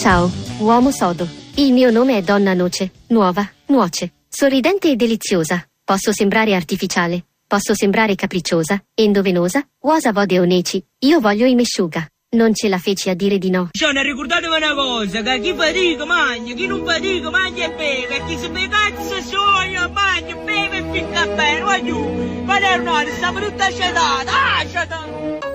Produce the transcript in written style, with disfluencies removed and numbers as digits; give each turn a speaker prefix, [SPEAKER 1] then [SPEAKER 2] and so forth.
[SPEAKER 1] Ciao, uomo sodo. Il mio nome è Donna Noce, nuova, nuoce, sorridente e deliziosa. Posso sembrare artificiale, posso sembrare capricciosa, endovenosa, uosa vode o neci. Io voglio i mesciuga. Non ce la feci a dire di no.
[SPEAKER 2] Gianna, ricordatevi una cosa, che chi fatica mangia, chi non fatica mangia e beve, e chi si pecazza sogna, mangia, beve e ficca bene, voglio. Ma Leonardo, stiamo tutta accettata,